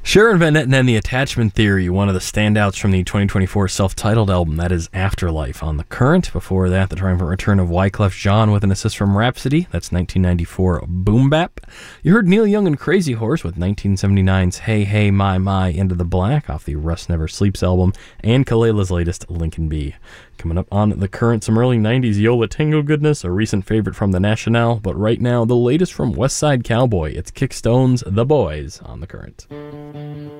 Sharon Van Etten and the Attachment Theory, one of the standouts from the 2024 self-titled album, that is Afterlife on The Current. Before that, the triumphant return of Wyclef Jean with an assist from Rhapsody, that's 1994 Boom Bap. You heard Neil Young and Crazy Horse with 1979's Hey Hey My My Into the Black off the Rust Never Sleeps album, and Kalela's latest Lincoln Bee. Coming up on The Current, some early 90s Yo La Tengo goodness, a recent favorite from the National, but right now, the latest from West Side Cowboy. It's Kick Stone's The Boys on The Current.